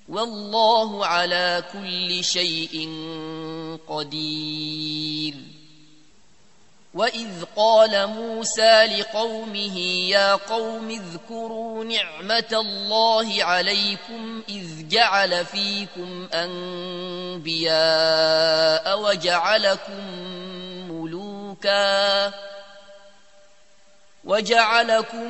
والله على كل شيء قدير. وإذ قال موسى لقومه يا قوم اذكروا نعمة الله عليكم إذ جعل فيكم أنبياء وجعلكم